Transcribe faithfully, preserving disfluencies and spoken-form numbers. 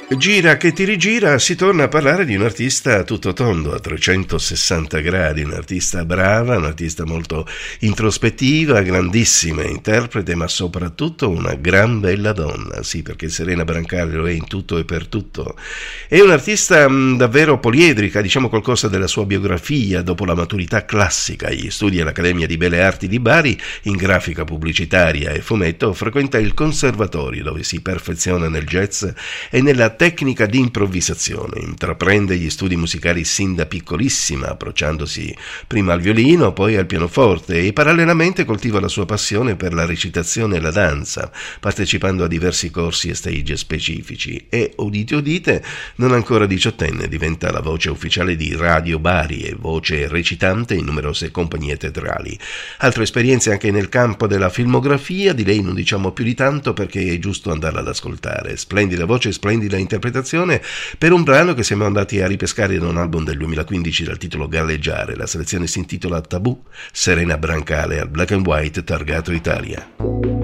Gira che ti rigira, si torna a parlare di un artista a tutto tondo, a trecentosessanta gradi, un'artista brava, un'artista molto introspettiva, grandissima interprete, ma soprattutto una gran bella donna, sì, perché Serena Brancale lo è in tutto e per tutto. È un'artista mh, davvero poliedrica, diciamo qualcosa della sua biografia. Dopo la maturità classica, gli studi all'Accademia di Belle Arti di Bari, in grafica pubblicitaria e fumetto, frequenta il conservatorio dove si perfeziona nel jazz e nella tecnica di improvvisazione. Intraprende gli studi musicali sin da piccolissima, approcciandosi prima al violino, poi al pianoforte, e parallelamente coltiva la sua passione per la recitazione e la danza, partecipando a diversi corsi e stage specifici, e, udite udite, non ancora diciottenne diventa la voce ufficiale di Radio Bari e voce recitante in numerose compagnie teatrali. Altre esperienze anche nel campo della filmografia, di lei non diciamo più di tanto perché è giusto andarla ad ascoltare. Splendida voce, splendida interpretazione per un brano che siamo andati a ripescare da un album del duemilaquindici dal titolo Galleggiare. La selezione si intitola Tabù, Serena Brancale al Black and White targato Italia.